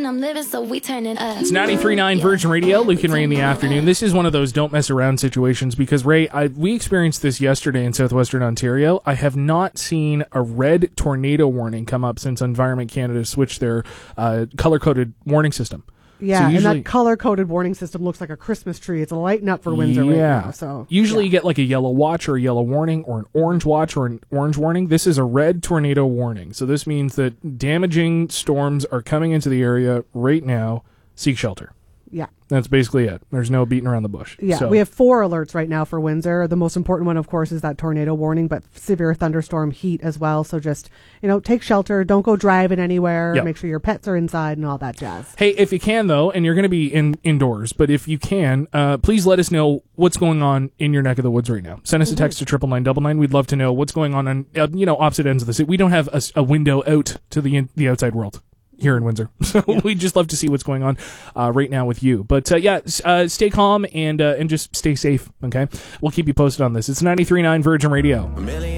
and I'm living, so we turning up. It's 93.9 Virgin Radio, Luke and Ray in the afternoon. This is one of those don't mess around situations because, Ray, we experienced this yesterday in southwestern Ontario. I have not seen a red tornado warning come up since Environment Canada switched their color-coded warning system. Yeah, so and that color-coded warning system looks like a Christmas tree. It's lighting up for Windsor right now. So usually you get like a yellow watch or a yellow warning or an orange watch or an orange warning. This is a red tornado warning. So this means that damaging storms are coming into the area right now. Seek shelter. Yeah. That's basically it. There's no beating around the bush. Yeah, so we have 4 alerts right now for Windsor. The most important one, of course, is that tornado warning, but severe thunderstorm heat as well. So just, take shelter. Don't go driving anywhere. Yep. Make sure your pets are inside and all that jazz. Hey, if you can, though, and you're going to be indoors, but if you can, please let us know what's going on in your neck of the woods right now. Send us a text to 99999. We'd love to know what's going on opposite ends of the city. We don't have a window out to the outside world here in Windsor. So we'd just love to see what's going on right now with you. But stay calm and just stay safe, okay? We'll keep you posted on this. It's 93.9 Virgin Radio.